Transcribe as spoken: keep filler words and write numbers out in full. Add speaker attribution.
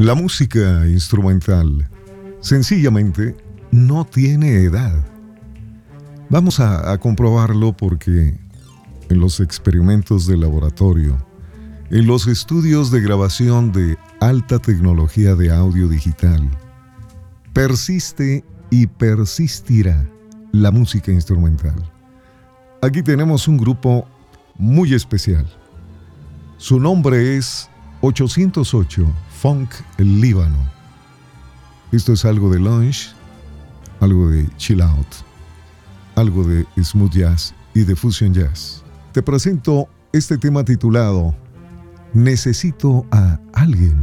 Speaker 1: La música instrumental sencillamente no tiene edad. Vamos a, a comprobarlo porque en los experimentos de laboratorio, en los estudios de grabación de alta tecnología de audio digital, persiste y persistirá la música instrumental. Aquí tenemos un grupo muy especial. Su nombre es ochocientos ocho Funk Líbano. Esto es algo de lounge, algo de chill out, algo de smooth jazz y de fusion jazz. Te presento este tema titulado Necesito a alguien.